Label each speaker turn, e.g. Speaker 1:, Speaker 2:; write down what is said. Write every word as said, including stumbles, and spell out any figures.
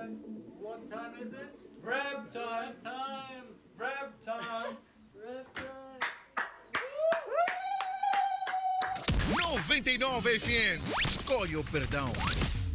Speaker 1: What time is it?
Speaker 2: Rap time!
Speaker 1: Rap time!
Speaker 2: Rap time!
Speaker 1: Rap time!
Speaker 3: noventa e nove F M. Escolhe o perdão.